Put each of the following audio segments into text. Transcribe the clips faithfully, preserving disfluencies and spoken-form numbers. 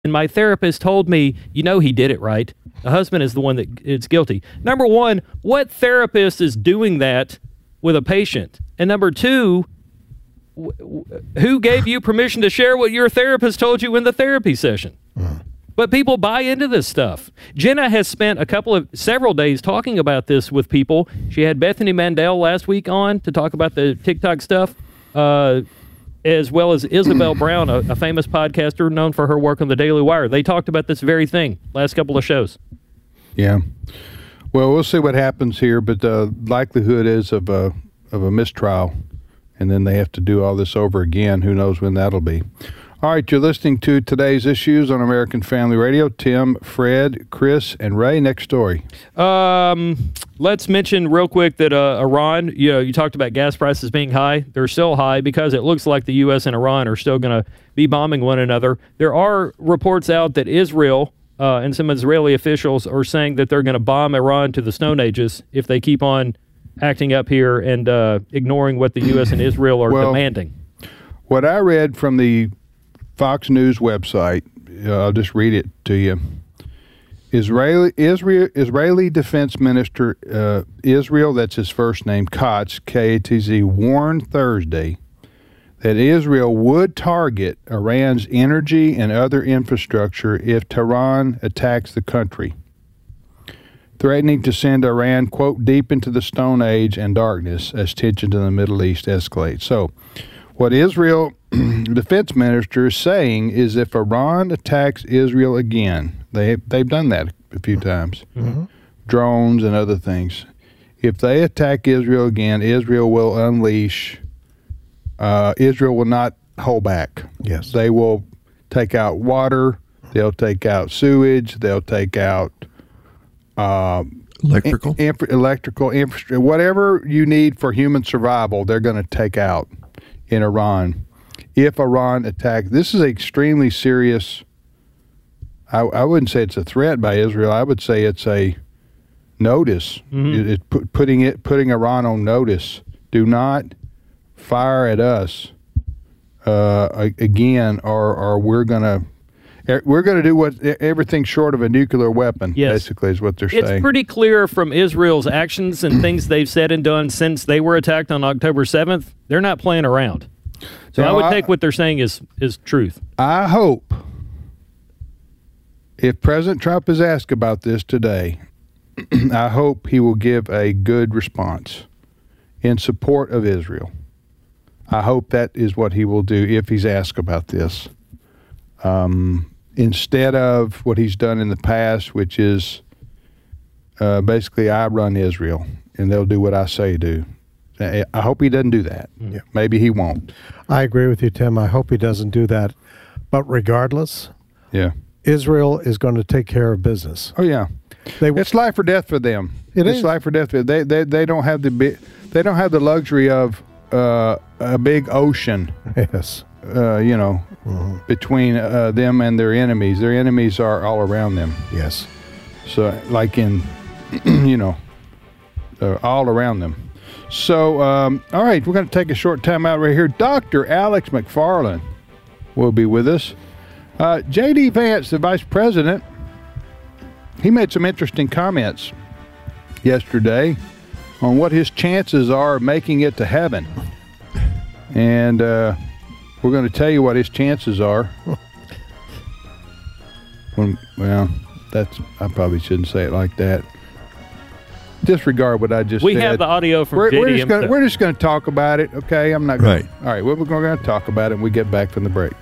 And my therapist told me, you know he did it right. The husband is the one that is guilty. Number one, what therapist is doing that with a patient? And number two, w- w- who gave you permission to share what your therapist told you in the therapy session? Mm. But people buy into this stuff. Jenna has spent a couple of, several days talking about this with people. She had Bethany Mandel last week on to talk about the TikTok stuff. Uh, as well as Isabel Brown, a, a famous podcaster known for her work on the Daily Wire. They talked about this very thing last couple of shows. Yeah. Well, we'll see what happens here, but the likelihood is of a, of a mistrial, and then they have to do all this over again. Who knows when that'll be. All right, you're listening to Today's Issues on American Family Radio. Tim, Fred, Chris, and Ray. Next story. Um, let's mention real quick that uh, Iran, you know, you talked about gas prices being high. They're still high because it looks like the U S and Iran are still going to be bombing one another. There are reports out that Israel uh, and some Israeli officials are saying that they're going to bomb Iran to the Stone Ages if they keep on acting up here and uh, ignoring what the U S and Israel are well, demanding. What I read from the Fox News website, uh, I'll just read it to you. Israeli Israel, Israeli Defense Minister uh, Israel, that's his first name, Katz, K A T Z, warned Thursday that Israel would target Iran's energy and other infrastructure if Tehran attacks the country, threatening to send Iran, quote, deep into the Stone Age and darkness as tensions in the Middle East escalate. So what Israel defense minister is saying is if Iran attacks Israel again, they, they've done that a few times, mm-hmm. drones and other things. If they attack Israel again, Israel will unleash, uh, Israel will not hold back. Yes. They will take out water, they'll take out sewage, they'll take out uh, electrical, in, infra, electrical infrastructure, whatever you need for human survival, they're going to take out in Iran. If Iran attacks, this is extremely serious. I, I wouldn't say it's a threat by Israel. I would say it's a notice. Mm-hmm. It, it put, putting it putting Iran on notice. Do not fire at us uh, again, or or we're gonna we're gonna do what everything short of a nuclear weapon. Yes. Basically, is what they're it's saying. It's pretty clear from Israel's actions and things they've said and done since they were attacked on October seventh. They're not playing around. So no, I would take I, what they're saying is, is truth. I hope if President Trump is asked about this today, I hope he will give a good response in support of Israel. I hope that is what he will do if he's asked about this. Um, instead of what he's done in the past, which is uh, basically I run Israel and they'll do what I say do. I hope he doesn't do that. Yeah. Maybe he won't. I agree with you, Tim. I hope he doesn't do that. But regardless, yeah, Israel is going to take care of business. Oh yeah, they, it's life or death for them. It it's is life or death. For them. They they they don't have the they don't have the luxury of uh, a big ocean. Yes, uh, you know, mm-hmm. between uh, them and their enemies. Their enemies are all around them. Yes, so like in, you know, uh, all around them. So, um, all right, we're going to take a short time out right here. Doctor Alex McFarland will be with us. Uh, J D. Vance, the vice president, he made some interesting comments yesterday on what his chances are of making it to heaven. And uh, we're going to tell you what his chances are. When, well, that's I probably shouldn't say it like that. Disregard what I just we said. We have the audio from we're, J D we're just gonna, we're just going to talk about it, okay? I'm not gonna, right. All right, well, we're going to talk about it when we get back from the break.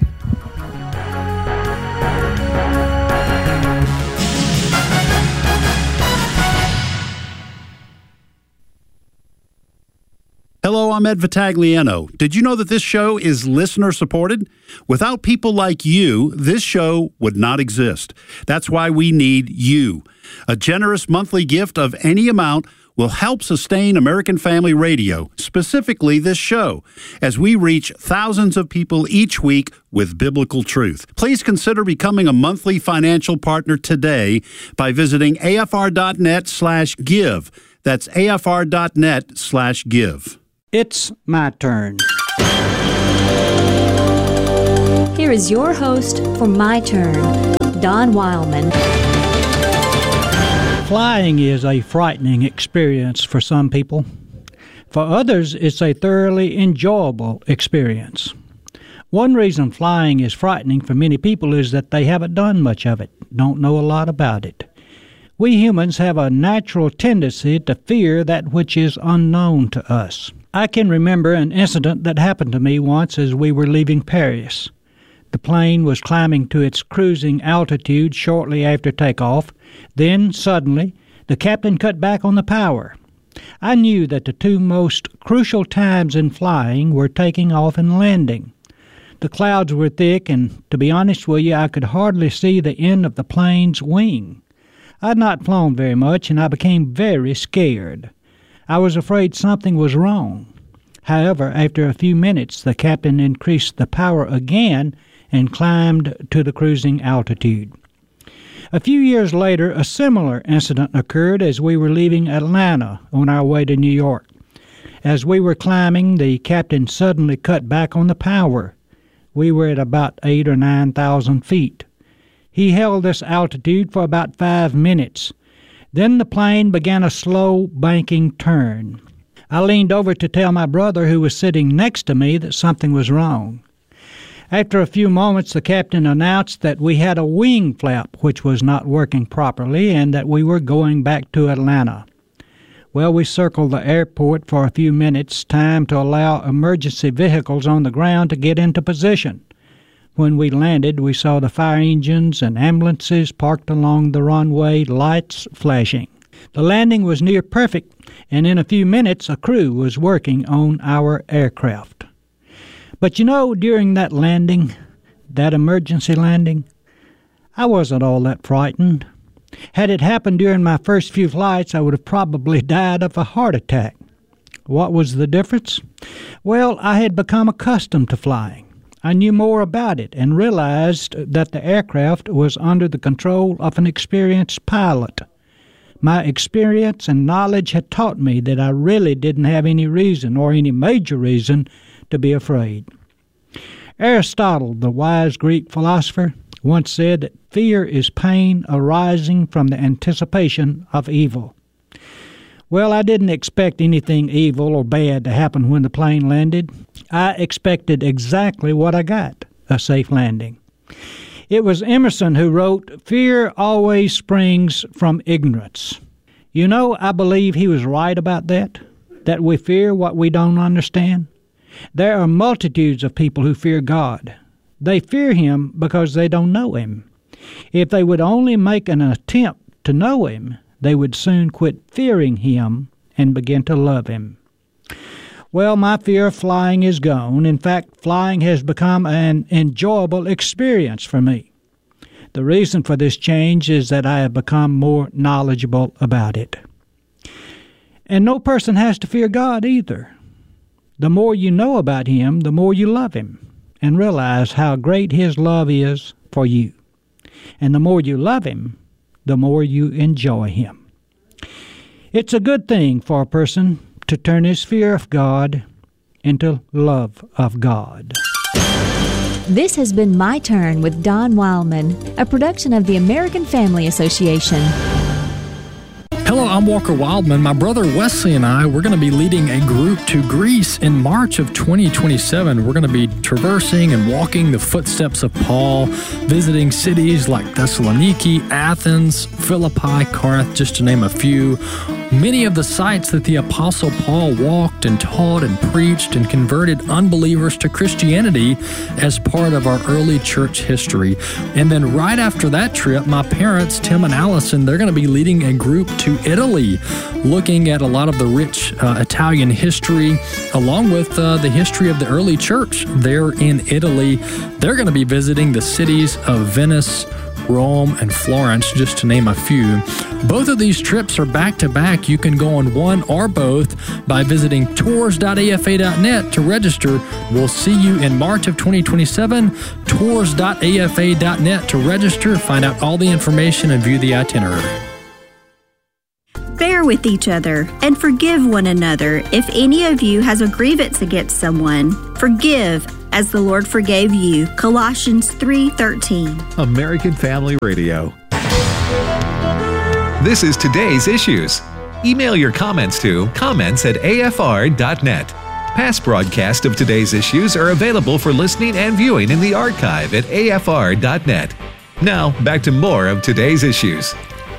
Hello, I'm Ed Vitagliano. Did you know that this show is listener-supported? Without people like you, this show would not exist. That's why we need you. A generous monthly gift of any amount will help sustain American Family Radio, specifically this show, as we reach thousands of people each week with biblical truth. Please consider becoming a monthly financial partner today by visiting afr.net slash give. That's afr.net slash give. It's my turn. Here here is your host for My Turn, Don Wildman. Flying is a frightening experience for some people. For others, it's a thoroughly enjoyable experience. One reason flying is frightening for many people is that they haven't done much of it, don't know a lot about it. We humans have a natural tendency to fear that which is unknown to us. I can remember an incident that happened to me once as we were leaving Paris. The plane was climbing to its cruising altitude shortly after takeoff. Then, suddenly, the captain cut back on the power. I knew that the two most crucial times in flying were taking off and landing. The clouds were thick, and to be honest with you, I could hardly see the end of the plane's wing. I had not flown very much, and I became very scared. I was afraid something was wrong. However, after a few minutes, the captain increased the power again and climbed to the cruising altitude. A few years later, a similar incident occurred as we were leaving Atlanta on our way to New York. As we were climbing, the captain suddenly cut back on the power. We were at about eight or nine thousand feet. He held this altitude for about five minutes. Then the plane began a slow banking turn. I leaned over to tell my brother, who was sitting next to me, that something was wrong. After a few moments, the captain announced that we had a wing flap which was not working properly and that we were going back to Atlanta. Well, we circled the airport for a few minutes, time to allow emergency vehicles on the ground to get into position. When we landed, we saw the fire engines and ambulances parked along the runway, lights flashing. The landing was near perfect, and in a few minutes a crew was working on our aircraft. But you know, during that landing, that emergency landing, I wasn't all that frightened. Had it happened during my first few flights, I would have probably died of a heart attack. What was the difference? Well, I had become accustomed to flying. I knew more about it and realized that the aircraft was under the control of an experienced pilot. My experience and knowledge had taught me that I really didn't have any reason or any major reason to be afraid. Aristotle, the wise Greek philosopher, once said that fear is pain arising from the anticipation of evil. Well, I didn't expect anything evil or bad to happen when the plane landed. I expected exactly what I got, a safe landing. It was Emerson who wrote, "Fear always springs from ignorance." You know, I believe he was right about that, that we fear what we don't understand. There are multitudes of people who fear God. They fear Him because they don't know Him. If they would only make an attempt to know Him, they would soon quit fearing Him and begin to love Him. Well, my fear of flying is gone. In fact, flying has become an enjoyable experience for me. The reason for this change is that I have become more knowledgeable about it. And no person has to fear God either. The more you know about Him, the more you love Him and realize how great His love is for you. And the more you love Him, the more you enjoy Him. It's a good thing for a person to turn his fear of God into love of God. This has been My Turn with Don Wildman, a production of the American Family Association. Hello, I'm Walker Wildman. My brother Wesley and I, we're going to be leading a group to Greece in March of twenty twenty-seven. We're going to be traversing and walking the footsteps of Paul, visiting cities like Thessaloniki, Athens, Philippi, Corinth, just to name a few. Many of the sites that the Apostle Paul walked and taught and preached and converted unbelievers to Christianity as part of our early church history. And then right after that trip, my parents, Tim and Allison, they're going to be leading a group to Italy, looking at a lot of the rich uh, Italian history, along with uh, the history of the early church there in Italy. They're going to be visiting the cities of Venice, Rome, and Florence, just to name a few. Both of these trips are back-to-back. You can go on one or both by visiting tours dot a f a dot net to register. We'll see you in March of twenty twenty-seven. tours dot a f a dot net to register, find out all the information, and view the itinerary. Bear with each other and forgive one another. If any of you has a grievance against someone, forgive as the Lord forgave you. Colossians three thirteen. American Family Radio. This is Today's Issues. Email your comments to comments at a f r dot net. Past broadcasts of Today's Issues are available for listening and viewing in the archive at a f r dot net. Now, back to more of Today's Issues.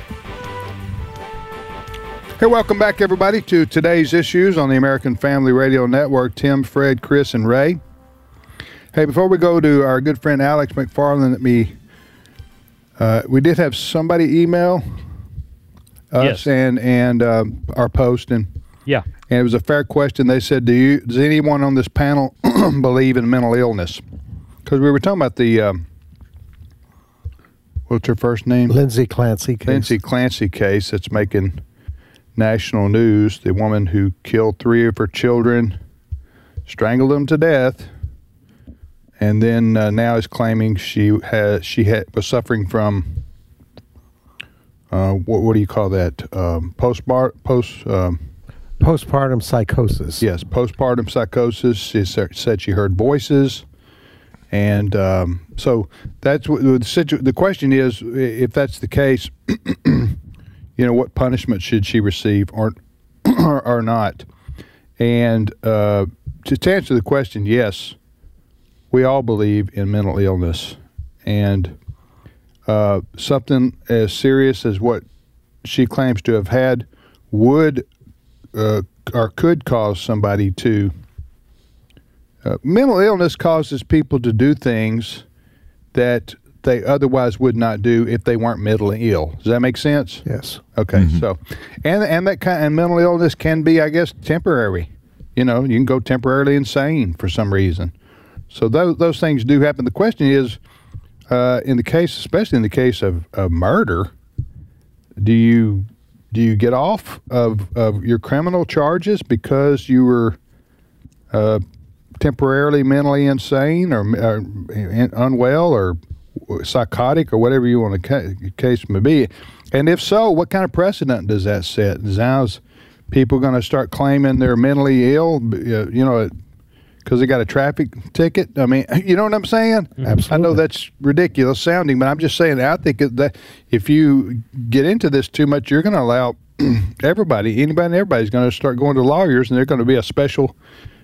Hey, welcome back, everybody, to Today's Issues on the American Family Radio Network. Tim, Fred, Chris, and Ray. Hey, before we go to our good friend Alex McFarland, let me, uh, we did have somebody email us Yes. and, and um, our post, and Yeah. And it was a fair question. They said, "Do you? Does anyone on this panel believe in mental illness?" Because we were talking about the um, what's her first name? Lindsay Clancy case. Lindsay Clancy case that's making national news. The woman who killed three of her children, strangled them to death, and then uh, now is claiming she has she had was suffering from uh, what what do you call that? Um, postmar- post. Um, Postpartum psychosis. Yes, postpartum psychosis. She said she heard voices, and um, so that's what the situ- The question is, if that's the case, you know, what punishment should she receive, or or, or not? And uh, to, to answer the question, yes, we all believe in mental illness, and uh, something as serious as what she claims to have had would. Uh, or could cause somebody to uh, mental illness causes people to do things that they otherwise would not do if they weren't mentally ill. Does that make sense? Yes. Okay. Mm-hmm. So, and and that kind and mental illness can be, I guess, temporary. You know, you can go temporarily insane for some reason. So those those things do happen. The question is, uh, in the case, especially in the case of, of murder, do you Do you get off of, of your criminal charges because you were uh, temporarily mentally insane or, or unwell or psychotic or whatever you want the case may be? And if so, what kind of precedent does that set? Is now people going to start claiming they're mentally ill, you know, because they got a traffic ticket? I mean, you know what I'm saying? Absolutely. I know that's ridiculous sounding, but I'm just saying, I think that if you get into this too much, you're going to allow everybody, anybody and everybody's going to start going to lawyers, and there's going to be a special,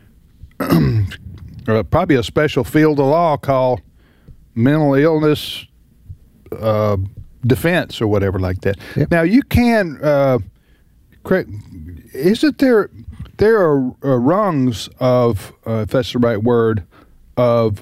uh, probably a special field of law called mental illness uh, defense or whatever like that. Yep. Now, you can, uh, correct, isn't there... There are uh, rungs of, uh, if that's the right word, of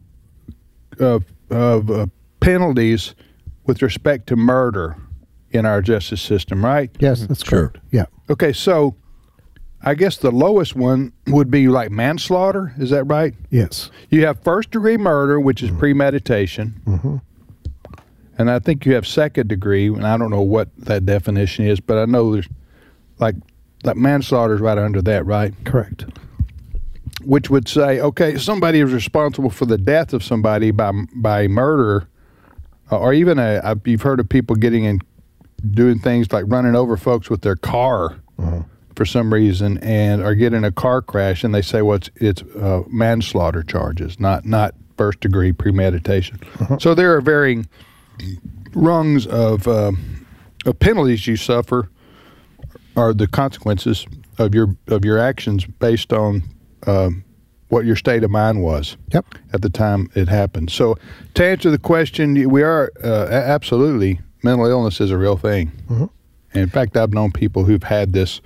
of, of uh, penalties with respect to murder in our justice system, right? Yes, that's Sure. correct. Yeah. Okay, so I guess the lowest one would be like manslaughter. Is that right? Yes. You have first degree murder, which is mm-hmm. premeditation, mm-hmm. and I think you have second degree, and I don't know what that definition is, but I know there's like. Like manslaughter is right under that, right? Correct. Which would say, okay, somebody is responsible for the death of somebody by by murder, uh, or even a, you've heard of people getting in, doing things like running over folks with their car uh-huh. for some reason, and or getting a car crash, and they say, well, it's, it's uh, manslaughter charges, not not first degree premeditation. Uh-huh. So there are varying rungs of, uh, of penalties you suffer. Are the consequences of your of your actions based on um, what your state of mind was yep. at the time it happened. So to answer the question, we are uh, absolutely, mental illness is a real thing. Mm-hmm. And in fact, I've known people who've had this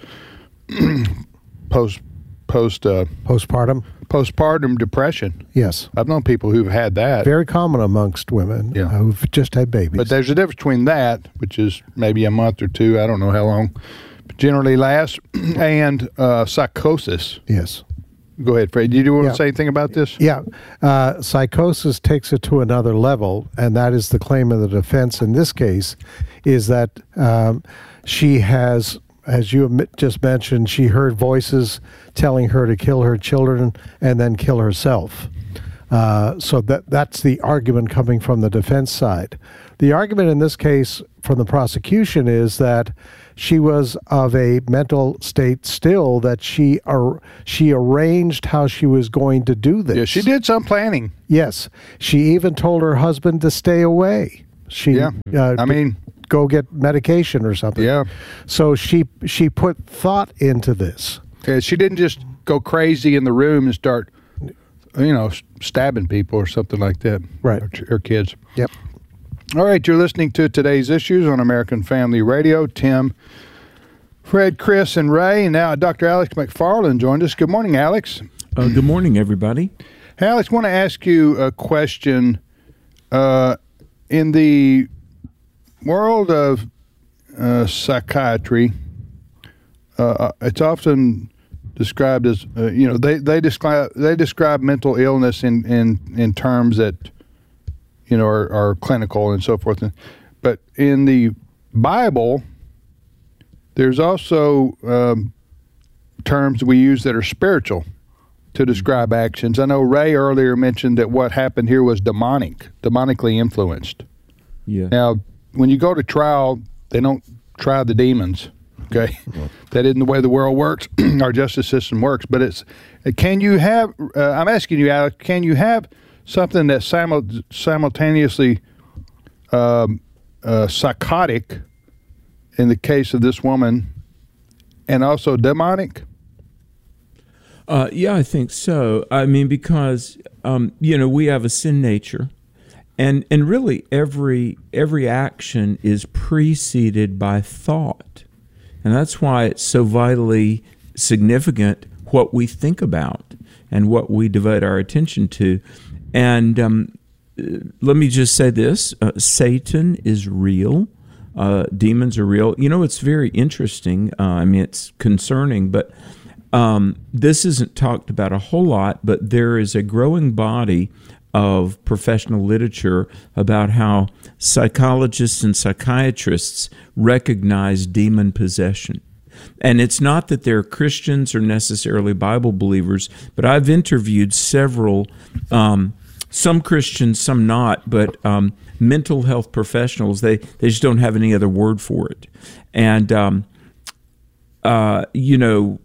post post uh, postpartum postpartum depression. Yes, I've known people who've had that. Very common amongst women yeah. who've just had babies. But there's a difference between that, which is maybe a month or two, I don't know how long, generally lasts, and uh, psychosis. Yes. Go ahead, Fred. Did you want yeah. to say anything about this? Yeah. Uh, psychosis takes it to another level, and that is the claim of the defense in this case, is that um, she has, as you just mentioned, she heard voices telling her to kill her children and then kill herself. Uh, so that that's the argument coming from the defense side. The argument in this case from the prosecution is that she was of a mental state still, that she ar- she arranged how she was going to do this. Yeah, she did some planning. Yes. She even told her husband to stay away. She, yeah. Uh, I mean, go get medication or something. Yeah. So she she put thought into this. Yeah, she didn't just go crazy in the room and start, you know, stabbing people or something like that. Right. Or, or kids. Yep. All right, you're listening to Today's Issues on American Family Radio. Tim, Fred, Chris, and Ray, and now Doctor Alex McFarland joined us. Good morning, Alex. Uh, good morning, everybody. Hey, Alex, I want to ask you a question. Uh, in the world of uh, psychiatry, uh, it's often described as, uh, you know, they, they describe they describe mental illness in, in, in terms that, you know, are, are clinical and so forth. But in the Bible, there's also um, terms we use that are spiritual to describe actions. I know Ray earlier mentioned that what happened here was demonic, demonically influenced. Yeah. Now, when you go to trial, they don't try the demons. Okay, that isn't the way the world works. Our justice system works. But it's can you have? Uh, I'm asking you, Alex. Can you have something that's simul- simultaneously um, uh, psychotic in the case of this woman, and also demonic? Uh, yeah, I think so. I mean, because um, you know, we have a sin nature, and and really every every action is preceded by thought. And that's why it's so vitally significant what we think about and what we devote our attention to. And um, let me just say this, uh, Satan is real. Uh, demons are real. You know, it's very interesting. Uh, I mean, it's concerning, but um, this isn't talked about a whole lot, but there is a growing body of professional literature about how psychologists and psychiatrists recognize demon possession. And it's not that they're Christians or necessarily Bible believers, but I've interviewed several, um, some Christians, some not, but um, mental health professionals. They, they just don't have any other word for it. And, um, uh, you know,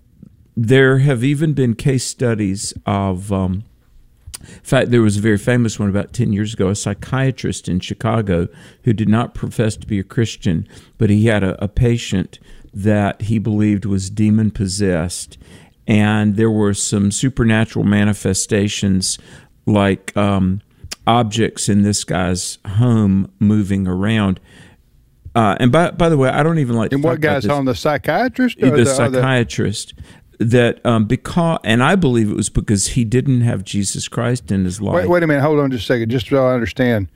there have even been case studies of... Um, In fact, there was a very famous one about ten years ago, a psychiatrist in Chicago who did not profess to be a Christian, but he had a, a patient that he believed was demon-possessed, and there were some supernatural manifestations like um, objects in this guy's home moving around. Uh, and by by the way, I don't even like to and talk what guy's about on the psychiatrist? this. Or The, the psychiatrist. That um, because, and I believe it was because he didn't have Jesus Christ in his life. Wait, wait a minute. Hold on just a second, just so I understand.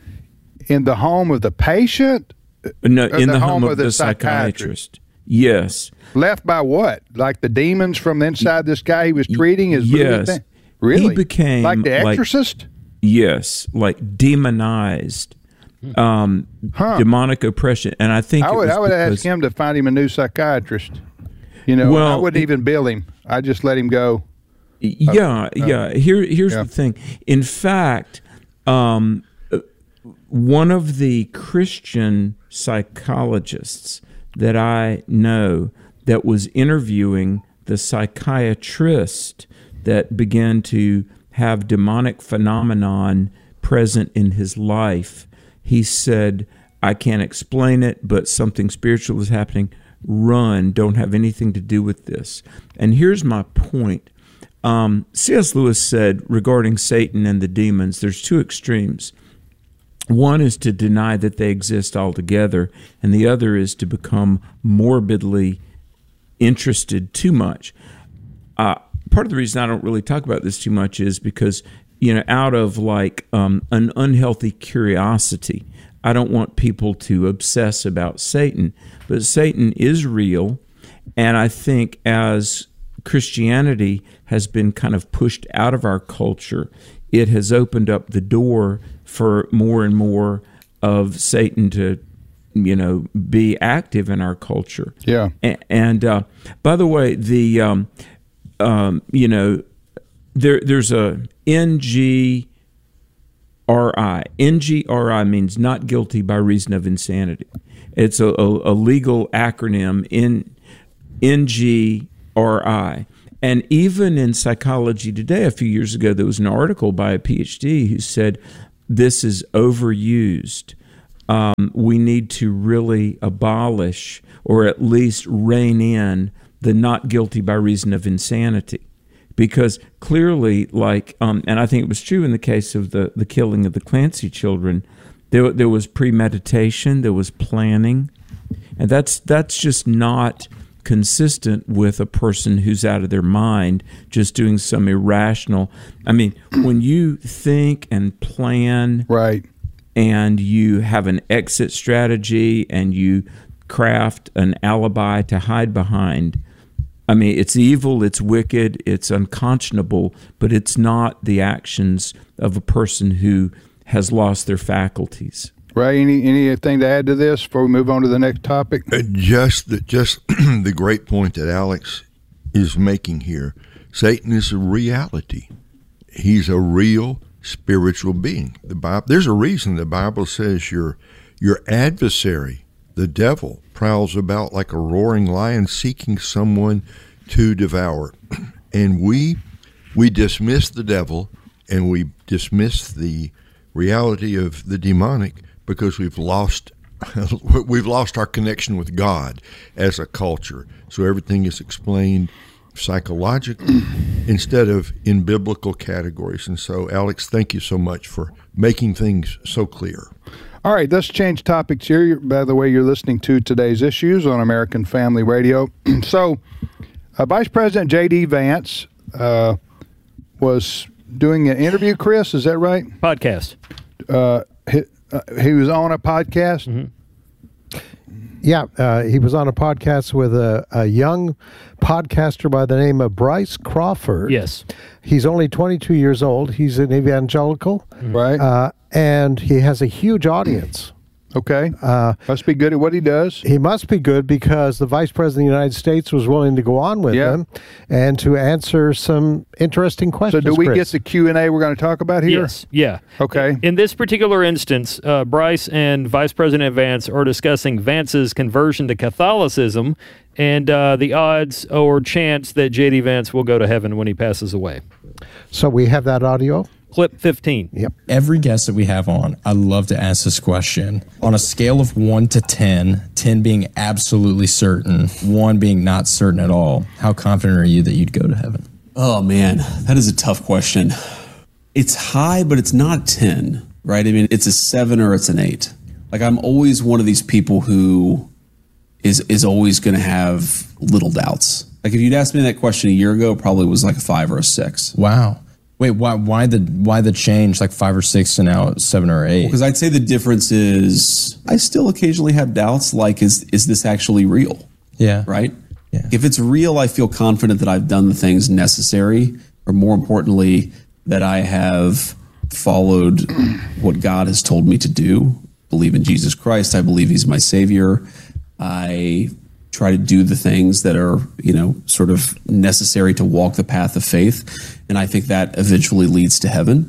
In the home of the patient? No, in the the home home of of the the psychiatrist? psychiatrist. Yes. Left by what? Like the demons from inside this guy he was treating? Is Yes. Really? He became like the like- exorcist? Yes, like demonized, um, Huh. demonic oppression, and I think I it would, was I would because, ask him to find him a new psychiatrist. You know, Well, I wouldn't it- even bill him. I just let him go. Yeah, yeah. Here, here's yeah. the thing. In fact, um, one of the Christian psychologists that I know that was interviewing the psychiatrist that began to have demonic phenomenon present in his life, he said, "I can't explain it, but something spiritual is happening. Run, don't have anything to do with this." And here's my point. Um, C S Lewis said regarding Satan and the demons, there's two extremes. One is to deny that they exist altogether, and the other is to become morbidly interested too much. Uh, part of the reason I don't really talk about this too much is because, you know, out of like um, an unhealthy curiosity, I don't want people to obsess about Satan. But Satan is real, and I think as Christianity has been kind of pushed out of our culture, it has opened up the door for more and more of Satan to, you know, be active in our culture. Yeah. And, and uh, by the way, the um, um, you know, there there's a N G R I. N G R I means not guilty by reason of insanity. It's a, a, a legal acronym, in N G R I. And even in Psychology Today a few years ago, there was an article by a P H D who said this is overused. Um, we need to really abolish or at least rein in the not guilty by reason of insanity. Because clearly, like, um, and I think it was true in the case of the, the killing of the Clancy children, there there was premeditation, there was planning, and that's that's just not consistent with a person who's out of their mind, just doing some irrational. I mean, when you think and plan, right, and you have an exit strategy and you craft an alibi to hide behind, I mean, it's evil, it's wicked, it's unconscionable, but it's not the actions of a person who has lost their faculties. Ray, any anything to add to this before we move on to the next topic? Uh, just the, just the great point that Alex is making here. Satan is a reality. He's a real spiritual being. The Bible, there's a reason the Bible says your your adversary, the devil, prowls about like a roaring lion seeking someone to devour. And we we dismiss the devil and we dismiss the reality of the demonic because we've lost we've lost our connection with God as a culture. So everything is explained psychologically instead of in biblical categories. And so, Alex, thank you so much for making things so clear. All right, let's change topics here. By the way, you're listening to Today's Issues on American Family Radio. So, uh, Vice President J D. Vance uh, was doing an interview, Chris, is that right? Podcast. Uh, he, uh, he was on a podcast? Mm-hmm. Yeah, uh, he was on a podcast with a, a young podcaster by the name of Bryce Crawford. Yes. He's only twenty-two years old. He's an evangelical. Right. Uh, and he has a huge audience. Okay. Uh, must be good at what he does. He must be good because the Vice President of the United States was willing to go on with Yeah. him and to answer some interesting So questions. do we Chris. get the Q and A we're going to talk about here? Yes. Yeah. Okay. In this particular instance, uh, Bryce and Vice President Vance are discussing Vance's conversion to Catholicism and uh, the odds or chance that J D. Vance will go to heaven when he passes away. So we have that audio? Clip fifteen. Yep. Every guest that we have on, I love to ask this question. On a scale of one to ten, ten being absolutely certain, one being not certain at all, how confident are you that you'd go to heaven? Oh, man, that is a tough question. It's high, but it's not ten, right? I mean, it's a seven or it's an eight. Like, I'm always one of these people who is is always going to have little doubts. Like, if you'd asked me that question a year ago, it probably was like a five or a six. Wow. Wait, why why the why the change, like five or six to now seven or eight? Because I'd say the difference is I still occasionally have doubts, like, is is this actually real? Yeah. Right? Yeah. If it's real, I feel confident that I've done the things necessary, or more importantly, that I have followed what God has told me to do. Believe in Jesus Christ. I believe he's my savior. I try to do the things that are, you know, sort of necessary to walk the path of faith. And I think that eventually leads to heaven.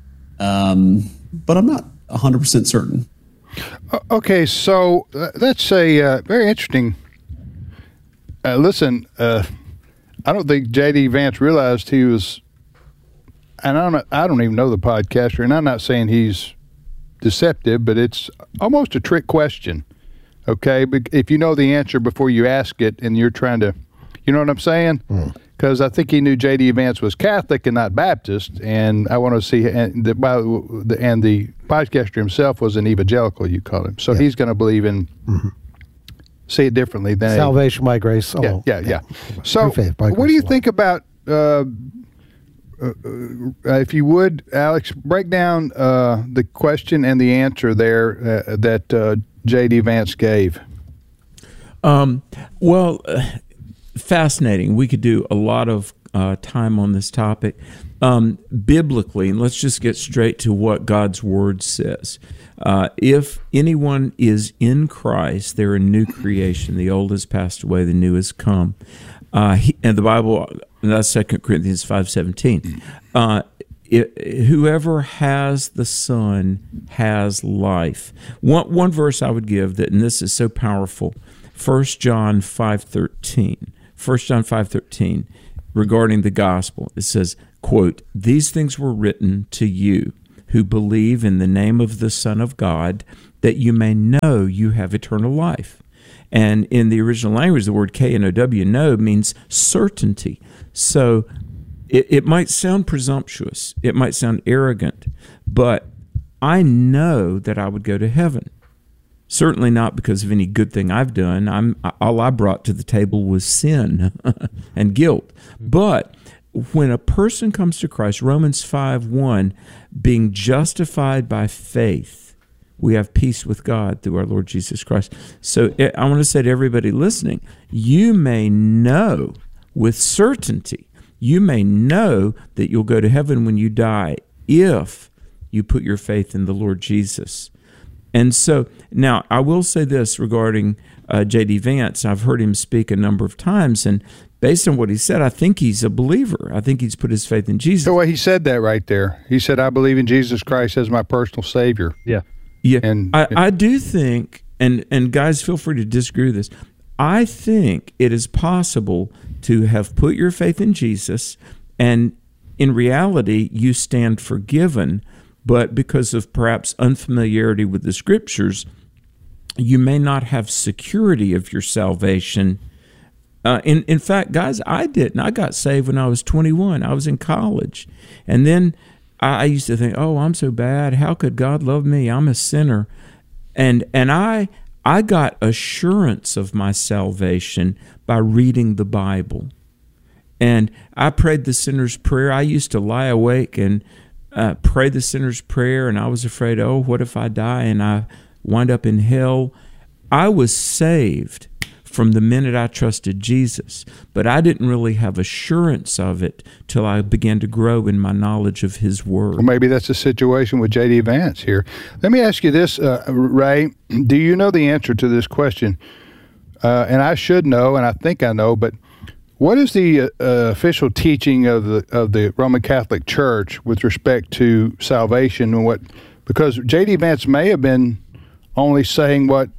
Um, but I'm not one hundred percent certain. Okay, so uh, that's a uh, very interesting. Uh, listen, uh, I don't think J D. Vance realized he was, and I'm not, I don't even know the podcaster, and I'm not saying he's deceptive, but it's almost a trick question. Okay, but if you know the answer before you ask it, and you're trying to, you know what I'm saying? Because I think he knew J D. Vance was Catholic and not Baptist, and I want to see, and the, and the podcaster himself was an evangelical, you call him. So yeah. He's going to believe in, mm-hmm. see it differently than salvation by grace. Yeah, Oh, yeah, yeah. yeah. So, what do you think about? Uh, uh, if you would, Alex, break down uh, the question and the answer there uh, that uh, J D. Vance gave. Um, well, uh, fascinating. We could do a lot of uh, time on this topic. Um, biblically, and let's just get straight to what God's Word says. Uh, if anyone is in Christ, they're a new creation. The old has passed away, the new has come. Uh, he, and the Bible, and that's Second Corinthians five seventeen. Uh, it, whoever has the Son has life. One, one verse I would give that, and this is so powerful, First John five thirteen. First John five thirteen, regarding the gospel. It says, quote, "These things were written to you who believe in the name of the Son of God, that you may know you have eternal life." And in the original language, the word K N O W, know, means certainty. So it, it might sound presumptuous, it might sound arrogant, but I know that I would go to heaven. Certainly not because of any good thing I've done. I'm all I brought to the table was sin and guilt. But when a person comes to Christ, Romans five one, being justified by faith, we have peace with God through our Lord Jesus Christ. So I want to say to everybody listening, you may know with certainty, you may know that you'll go to heaven when you die if you put your faith in the Lord Jesus. And so, now, I will say this regarding uh, J D. Vance. I've heard him speak a number of times, and based on what he said, I think he's a believer. I think he's put his faith in Jesus. So well, he said that right there. He said, "I believe in Jesus Christ as my personal Savior." Yeah. Yeah, and I, I do think, and, and guys, feel free to disagree with this, I think it is possible to have put your faith in Jesus, and in reality, you stand forgiven, but because of perhaps unfamiliarity with the Scriptures, you may not have security of your salvation. Uh, in, in fact, guys, I didn't. I got saved when I was twenty-one. I was in college. And then I used to think, oh, I'm so bad. How could God love me? I'm a sinner. And and I I got assurance of my salvation by reading the Bible. And I prayed the sinner's prayer. I used to lie awake and uh, pray the sinner's prayer, and I was afraid, oh, what if I die and I wind up in hell? I was saved from the minute I trusted Jesus, but I didn't really have assurance of it till I began to grow in my knowledge of His Word. Well, maybe that's the situation with J D. Vance here. Let me ask you this, uh, Ray. Do you know the answer to this question? Uh, and I should know, and I think I know, but what is the uh, official teaching of the of the Roman Catholic Church with respect to salvation and what? Because J D. Vance may have been only saying what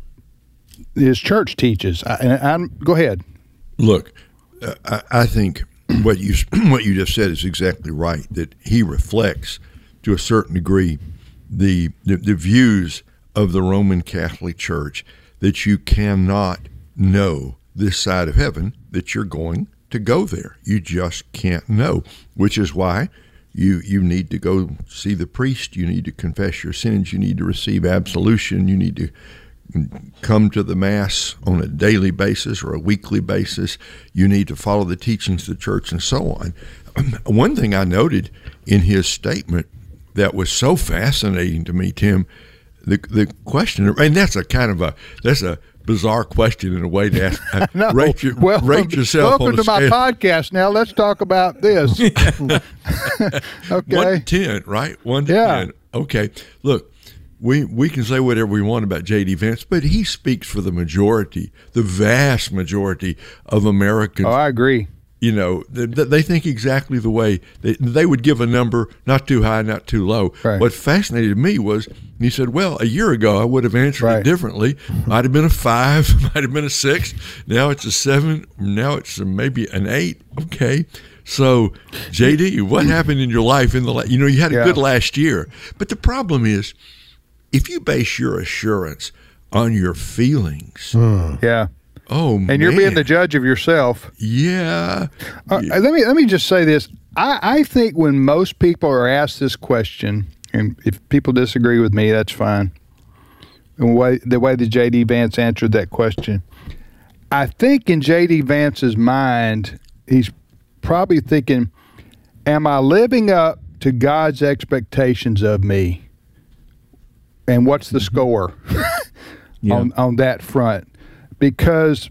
his church teaches. I, and I'm, go ahead. Look, uh, I, I think what you what you just said is exactly right. That he reflects, to a certain degree, the, the the views of the Roman Catholic Church, that you cannot know this side of heaven, that you're going to go there. You just can't know, which is why you you need to go see the priest. You need to confess your sins. You need to receive absolution. You need to come to the Mass on a daily basis or a weekly basis. You need to follow the teachings of the church and so on. One thing I noted in his statement that was so fascinating to me, Tim, the the question, and that's a kind of a, that's a bizarre question in a way to ask. No. rate, your, well, rate yourself welcome on a to scale. my podcast. Now let's talk about this. Okay. One to ten, right? One to Yeah. ten. Okay. Look, we we can say whatever we want about J D. Vance, but he speaks for the majority, the vast majority of Americans. Oh, I agree. You know, they, they think exactly the way they, they would give a number, not too high, not too low. Right. What fascinated me was he said, well, a year ago I would have answered Right. it differently. Might have been a five, might have been a six. Now it's a seven. Now it's a, maybe an eight. Okay. So, J D, what happened in your life in the la- you know, you had a Yeah. good last year. But the problem is, if you base your assurance on your feelings, Yeah. oh man. And you're being the judge of yourself. Yeah. Uh, let me let me just say this. I, I think when most people are asked this question, and if people disagree with me, that's fine. The way, the way that J D. Vance answered that question, I think in J D. Vance's mind, he's probably thinking, am I living up to God's expectations of me? And what's the score Yeah. on, on that front? Because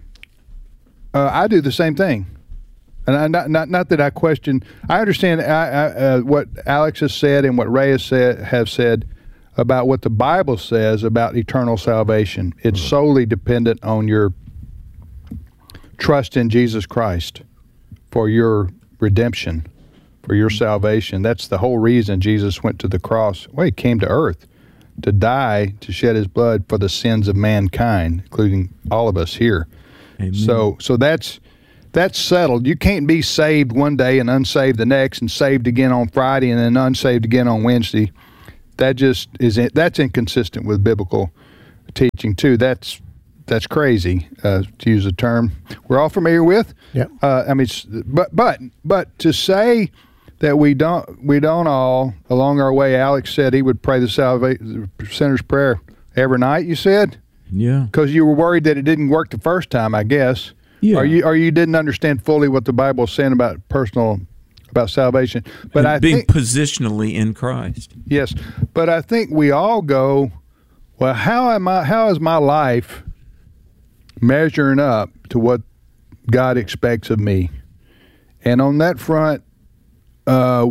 uh, I do the same thing. And I, not, not not that I question. I understand I, I, uh, what Alex has said and what Ray has said, have said about what the Bible says about eternal salvation. It's solely dependent on your trust in Jesus Christ for your redemption, for your salvation. That's the whole reason Jesus went to the cross. Well, he came to earth to die, to shed his blood for the sins of mankind, including all of us here. Amen. So, so that's that's settled. You can't be saved one day and unsaved the next, and saved again on Friday and then unsaved again on Wednesday. That just is that's inconsistent with biblical teaching too. That's that's crazy, uh, to use a term we're all familiar with. Yeah. Uh, I mean, but but but to say that we don't we don't all along our way. Alex said he would pray the salvation sinner's prayer every night. You said, yeah, because you were worried that it didn't work the first time, I guess. Yeah. Or you or you didn't understand fully what the Bible is saying about personal about salvation. But and I being think, positionally in Christ. Yes, but I think we all go, well, how am I? How is my life measuring up to what God expects of me? And on that front, uh,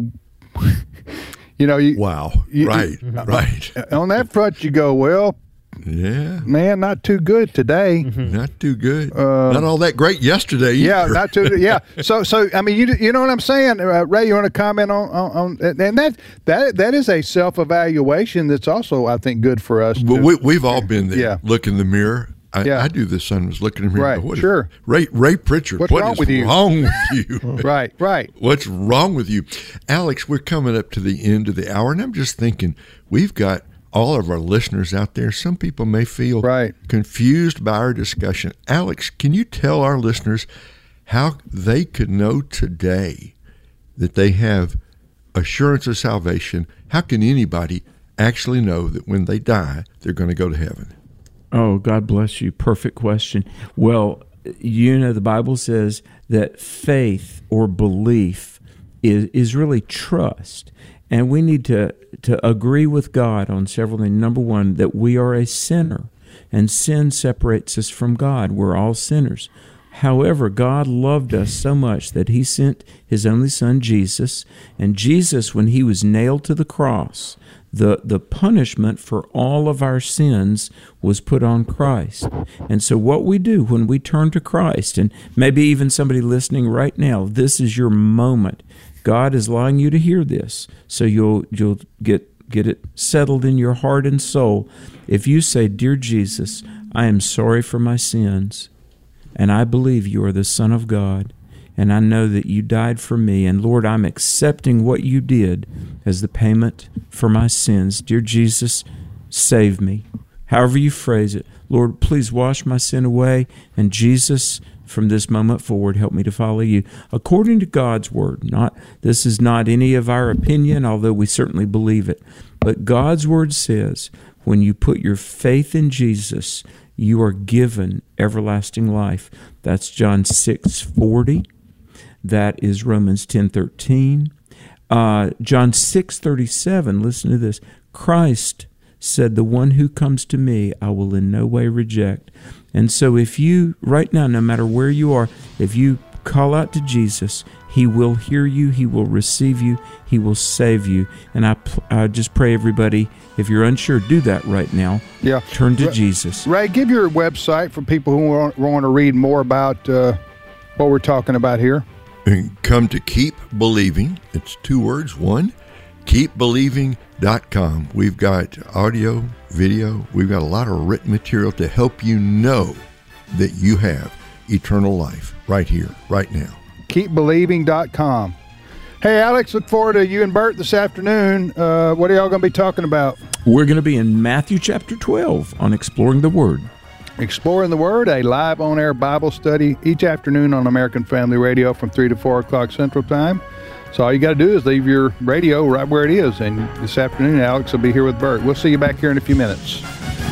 you know, you, wow, you, right, you, right. On that front, you go, well, yeah, man, not too good today. Mm-hmm. Not too good. Uh, not all that great yesterday. Yeah, either. not too. Yeah. So, so I mean, you you know what I'm saying, uh, Ray? You want to comment on, on, on and that that that is a self evaluation that's also, I think, good for us. Well, to, we, we've all been there. Yeah. Look in the mirror. I, Yeah. I do this. Son was looking in the mirror. Right, What is- sure. Ray Ray Pritchard. What's what wrong is with you? wrong with you? Right, right. What's wrong with you, Alex? We're coming up to the end of the hour, and I'm just thinking we've got all of our listeners out there. Some people may feel right. confused by our discussion. Alex, can you tell our listeners how they could know today that they have assurance of salvation? How can anybody actually know that when they die, they're going to go to heaven? Oh, God bless you. Perfect question. Well, you know, the Bible says that faith or belief is, is really trust. And we need to, to agree with God on several things. Number one, that we are a sinner, and sin separates us from God. We're all sinners. However, God loved us so much that he sent his only son, Jesus. And Jesus, when he was nailed to the cross, the, the punishment for all of our sins was put on Christ. And so what we do when we turn to Christ, and maybe even somebody listening right now, this is your moment. God is allowing you to hear this, so you'll you'll get get it settled in your heart and soul. If you say, "Dear Jesus, I am sorry for my sins, and I believe you are the Son of God, and I know that you died for me, and Lord, I'm accepting what you did as the payment for my sins. Dear Jesus, save me." However you phrase it, Lord, please wash my sin away, and Jesus, from this moment forward, help me to follow you according to God's word. Not this is not any of our opinion, although we certainly believe it. But God's word says, when you put your faith in Jesus, you are given everlasting life. That's John six forty. That is Romans ten thirteen. Uh, John six thirty-seven. Listen to this. Christ said, "The one who comes to me, I will in no way reject." And so if you, right now, no matter where you are, if you call out to Jesus, he will hear you, he will receive you, he will save you. And I, I just pray everybody, if you're unsure, do that right now. Yeah. Turn to Ray, Jesus. Ray, give your website for people who want, want to read more about uh, what we're talking about here. And come to Keep Believing. It's two words, one, keep believing dot com. We've got audio, video. We've got a lot of written material to help you know that you have eternal life right here, right now. keep believing dot com. Hey, Alex, look forward to you and Bert this afternoon. Uh, what are y'all going to be talking about? We're going to be in Matthew chapter twelve on Exploring the Word. Exploring the Word, a live on-air Bible study each afternoon on American Family Radio from three to four o'clock Central Time. So all you got to do is leave your radio right where it is, and this afternoon Alex will be here with Bert. We'll see you back here in a few minutes.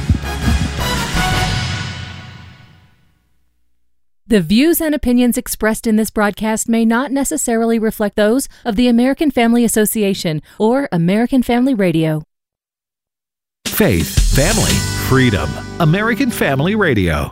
The views and opinions expressed in this broadcast may not necessarily reflect those of the American Family Association or American Family Radio. Faith, family, freedom. American Family Radio.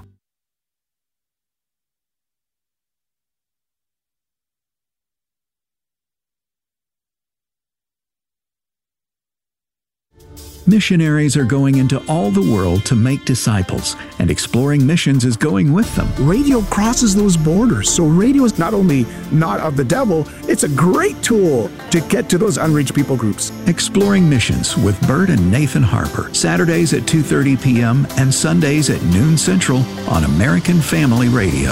Missionaries are going into all the world to make disciples, and Exploring Missions is going with them. Radio crosses those borders, so radio is not only not of the devil, it's a great tool to get to those unreached people groups. Exploring Missions with Bert and Nathan Harper, Saturdays at two thirty p.m. and Sundays at noon Central on American Family Radio.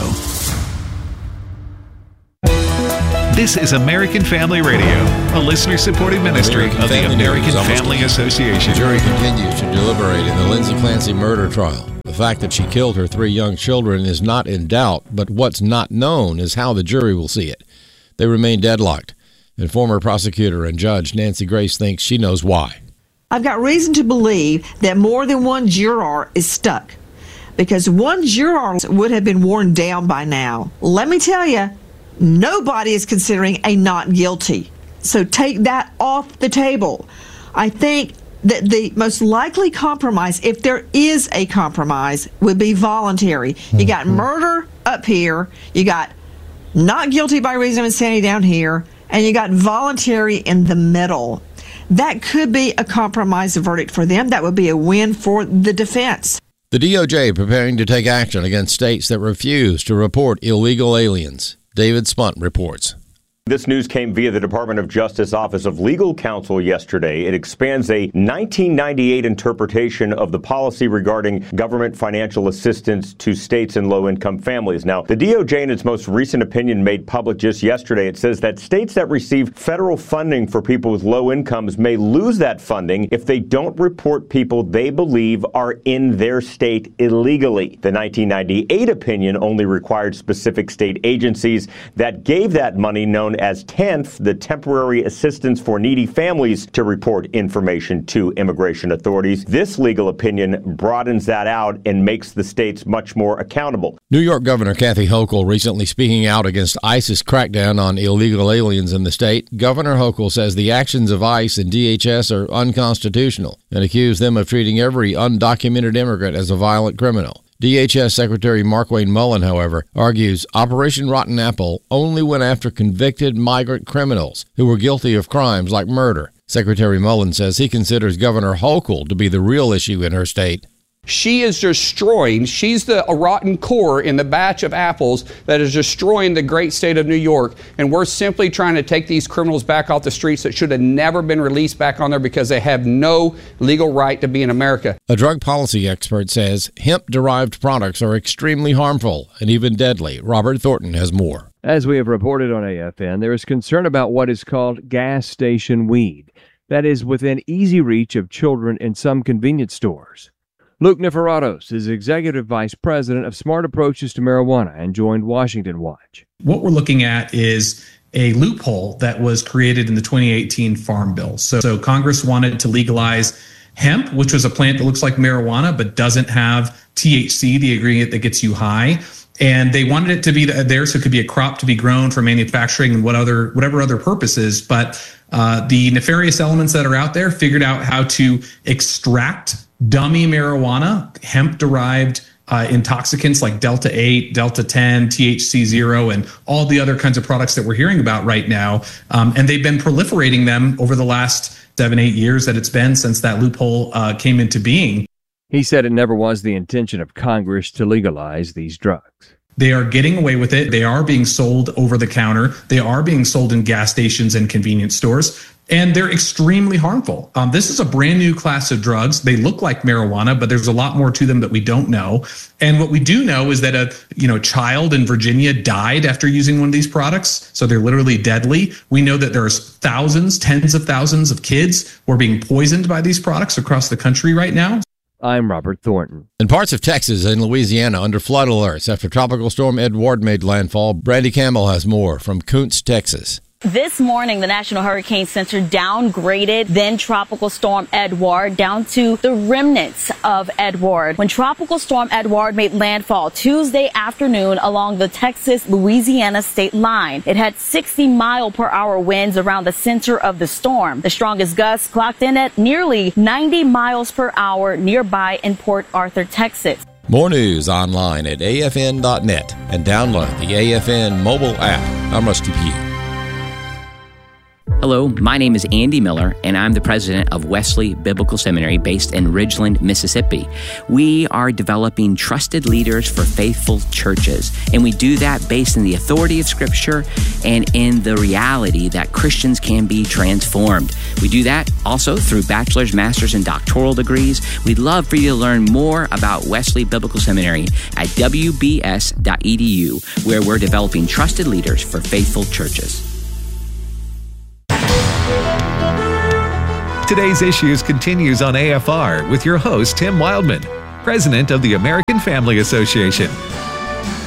This is American Family Radio, a listener-supported ministry American of the Family American News, Family Association. The jury continues to deliberate in the Lindsay Clancy murder trial. The fact that she killed her three young children is not in doubt, but what's not known is how the jury will see it. They remain deadlocked, and former prosecutor and judge Nancy Grace thinks she knows why. I've got reason to believe that more than one juror is stuck, because one juror would have been worn down by now. Let me tell you, nobody is considering a not guilty. So take that off the table. I think that the most likely compromise, if there is a compromise, would be voluntary. You got murder up here, you got not guilty by reason of insanity down here, and you got voluntary in the middle. That could be a compromise verdict for them. That would be a win for the defense. The D O J preparing to take action against states that refuse to report illegal aliens. David Spunt reports. This news came via the Department of Justice Office of Legal Counsel yesterday. It expands a nineteen ninety-eight interpretation of the policy regarding government financial assistance to states and low-income families. Now, the D O J, in its most recent opinion made public just yesterday, it says that states that receive federal funding for people with low incomes may lose that funding if they don't report people they believe are in their state illegally. The nineteen ninety-eight opinion only required specific state agencies that gave that money, known as T E N F, the Temporary Assistance for Needy Families, to report information to immigration authorities. This legal opinion broadens that out and makes the states much more accountable. New York Governor Kathy Hochul recently speaking out against ICE's crackdown on illegal aliens in the state. Governor Hochul says the actions of ICE and D H S are unconstitutional and accused them of treating every undocumented immigrant as a violent criminal. D H S Secretary Markwayne Mullin, however, argues Operation Rotten Apple only went after convicted migrant criminals who were guilty of crimes like murder. Secretary Mullin says he considers Governor Hochul to be the real issue in her state. She is destroying, she's the a rotten core in the batch of apples that is destroying the great state of New York. And we're simply trying to take these criminals back off the streets that should have never been released back on there because they have no legal right to be in America. A drug policy expert says hemp-derived products are extremely harmful and even deadly. Robert Thornton has more. As we have reported on A F N, there is concern about what is called gas station weed. That is within easy reach of children in some convenience stores. Luke Neferratos is Executive Vice President of Smart Approaches to Marijuana and joined Washington Watch. What we're looking at is a loophole that was created in the twenty eighteen Farm Bill. So, so Congress wanted to legalize hemp, which was a plant that looks like marijuana but doesn't have T H C, the ingredient that gets you high. And they wanted it to be there so it could be a crop to be grown for manufacturing and what other, whatever other purposes. But uh, the nefarious elements that are out there figured out how to extract dummy marijuana, hemp-derived uh, intoxicants like Delta eight, Delta ten, T H C zero, and all the other kinds of products that we're hearing about right now. Um, and they've been proliferating them over the last seven, eight years that it's been since that loophole uh, came into being. He said it never was the intention of Congress to legalize these drugs. They are getting away with it. They are being sold over the counter. They are being sold in gas stations and convenience stores. And they're extremely harmful. Um, this is a brand new class of drugs. They look like marijuana, but there's a lot more to them that we don't know. And what we do know is that a you know child in Virginia died after using one of these products. So they're literally deadly. We know that there's thousands, tens of thousands of kids who are being poisoned by these products across the country right now. I'm Robert Thornton. In parts of Texas and Louisiana under flood alerts after Tropical Storm Edward made landfall, Brandy Campbell has more from Kuntz, Texas. This morning, the National Hurricane Center downgraded then Tropical Storm Edward down to the remnants of Edward. When Tropical Storm Edward made landfall Tuesday afternoon along the Texas-Louisiana state line, it had sixty mile per hour winds around the center of the storm. The strongest gusts clocked in at nearly ninety miles per hour nearby in Port Arthur, Texas. More news online at A F N dot net and download the A F N mobile app. I'm Rusty Pugh. Hello, my name is Andy Miller, and I'm the president of Wesley Biblical Seminary based in Ridgeland, Mississippi. We are developing trusted leaders for faithful churches, and we do that based in the authority of Scripture and in the reality that Christians can be transformed. We do that also through bachelor's, master's, and doctoral degrees. We'd love for you to learn more about Wesley Biblical Seminary at w b s dot e d u, where we're developing trusted leaders for faithful churches. Today's Issues continues on A F R with your host, Tim Wildman, president of the American Family Association.